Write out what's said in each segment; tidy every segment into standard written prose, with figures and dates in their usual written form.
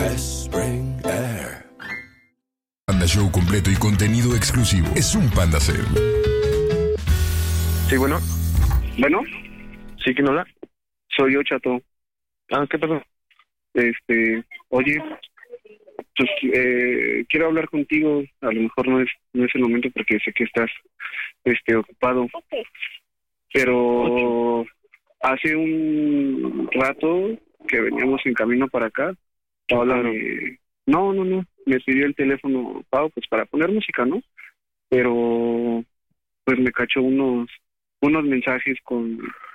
Spring Air. Panda Show completo y contenido exclusivo. Es un Panda Cero. Sí, bueno. Bueno, Sí, ¿quién habla? soy yo, Chato. ¿Qué pasó? Oye, pues quiero hablar contigo. A lo mejor no es el momento porque sé que estás ocupado. Pero hace un rato que veníamos en camino para acá, Paola no, me pidió el teléfono, Pau, pues para poner música, ¿no? Pero pues me cachó unos mensajes con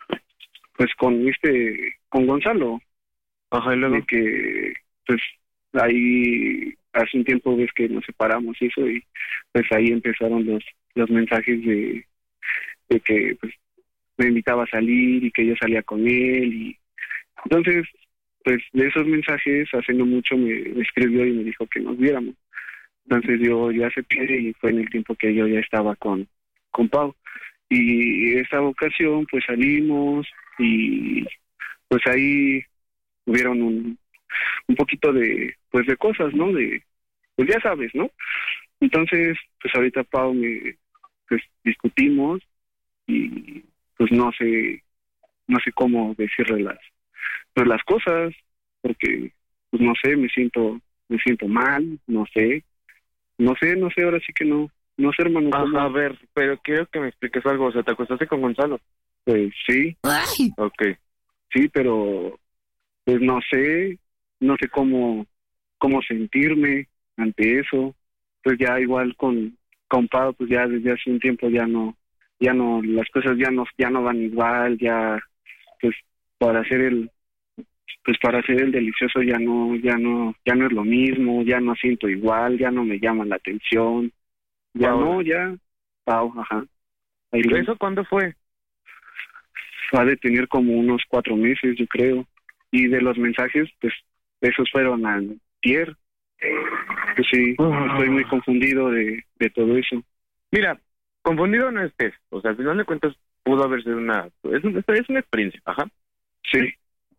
Gonzalo. Ajá, y luego. De que pues ahí hace un tiempo ves que nos separamos y eso, y pues ahí empezaron los mensajes de que pues me invitaba a salir y que yo salía con él, y entonces pues de esos mensajes hace no mucho me escribió y me dijo que nos viéramos. Entonces yo acepté y fue en el tiempo que yo ya estaba con Pau, y esa ocasión pues salimos y pues ahí hubieron un poquito de cosas, ¿no? Pues ya sabes, ¿no? Entonces, pues ahorita Pau pues discutimos y pues no sé cómo decirle las cosas, porque pues no sé, me siento mal, no sé, ahora sí que no sé, hermano. Ajá, a ver, pero quiero que me expliques algo. O sea, ¿te acostaste con Gonzalo? Pues sí. Ay. Ok. Sí, pero pues no sé cómo sentirme ante eso. Pues ya igual con Pau, pues ya desde hace un tiempo ya no, las cosas ya no van igual, ya pues para hacer el delicioso ya no es lo mismo, ya no siento igual, ya no me llaman la atención, ya Pau. no, ya Pau, ajá. ¿Eso cuándo fue? Ha de tener como unos 4 meses, yo creo. Y de los mensajes, pues, esos fueron antier. Pues sí, estoy muy confundido de todo eso. Mira, confundido no estés. O sea, al final de cuentas pudo haber sido es una experiencia, ajá. Sí.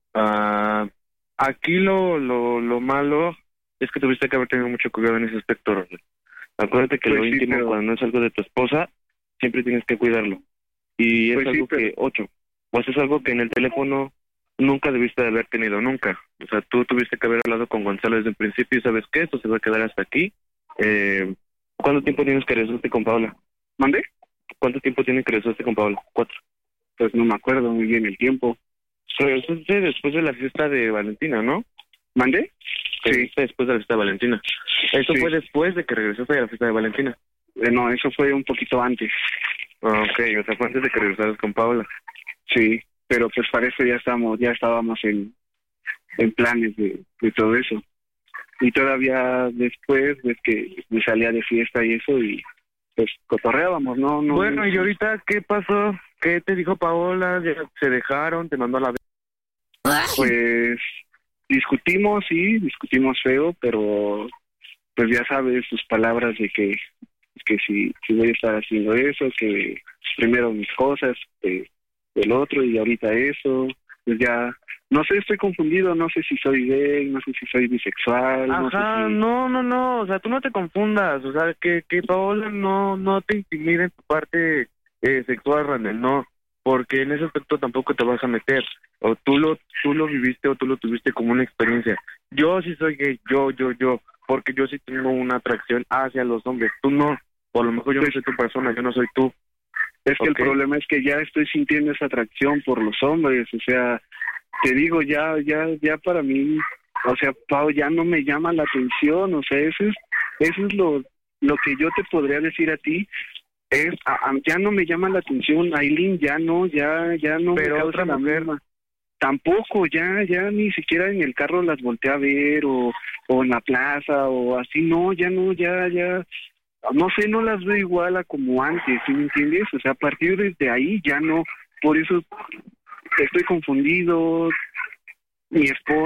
Aquí lo malo es que tuviste que haber tenido mucho cuidado en ese aspecto, Ronald. Acuérdate que Pues lo sí, íntimo, pero cuando no es algo de tu esposa, siempre tienes que cuidarlo. Y es pues algo sí, pero pues es algo que en el teléfono nunca debiste de haber tenido, nunca. O sea, tú tuviste que haber hablado con Gonzalo desde el principio y sabes que esto se va a quedar hasta aquí. ¿Cuánto tiempo tienes que regresaste con Paola? ¿Mandé? ¿Cuánto tiempo tienes que regresaste con Paola? 4. Pues no me acuerdo muy bien el tiempo. Regresaste después de la fiesta de Valentina, ¿no? ¿Mandé? Sí. Regresaste después de la fiesta de Valentina. Eso Sí. fue después de que regresaste de la fiesta de Valentina. No, eso fue un poquito antes. Ok, o sea, fue antes de que regresaras con Paola. Sí, pero pues para eso ya estábamos en planes de todo eso. Y todavía después ves que me salía de fiesta y eso, y pues cotorreábamos, ¿no? Bueno, ¿y ahorita qué pasó? ¿Qué te dijo Paola? ¿Ya se dejaron? ¿Te mandó a la Pues discutimos feo, pero pues ya sabes sus palabras de que si voy a estar haciendo eso, que primero mis cosas, el otro, y ahorita eso, pues ya no sé, estoy confundido, no sé si soy gay, no sé si soy bisexual. Ajá, no, o sea, tú no te confundas, o sea, que Paola no te intimide en tu parte sexual, Randall, no, porque en ese aspecto tampoco te vas a meter, o tú lo viviste o tú lo tuviste como una experiencia. Yo sí soy gay, yo, porque yo sí tengo una atracción hacia los hombres, tú no, por lo mejor yo no soy tu persona, yo no soy tú. Es que el problema es que ya estoy sintiendo esa atracción por los hombres, o sea, te digo, ya para mí, o sea, Pau ya no me llama la atención, o sea, eso es lo que yo te podría decir a ti, ya no me llama la atención, Aileen, ya no pero me causa otra la mujer misma. Tampoco, ya ni siquiera en el carro las volteé a ver, o en la plaza, o así, no, ya, no sé, no las veo igual a como antes, ¿sí me entiendes? O sea, a partir de ahí ya no, por eso estoy confundido. Mi esposa